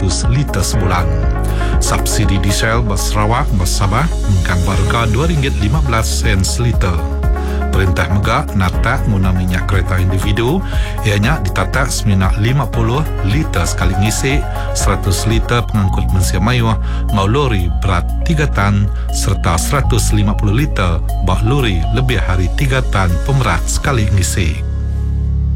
liter sebulan. Subsidi diesel bas Sarawak bas Sabah mengkang harga RM2.15 seliter. Perintah Megak natak guna minyak kereta individu ianya ditatak seminak 50 liter sekali ngisi, 100 liter pengangkut mensia mayuh, ngau lori berat 3 tan serta 150 liter bak lori lebih hari 3 tan pemerat sekali ngisi.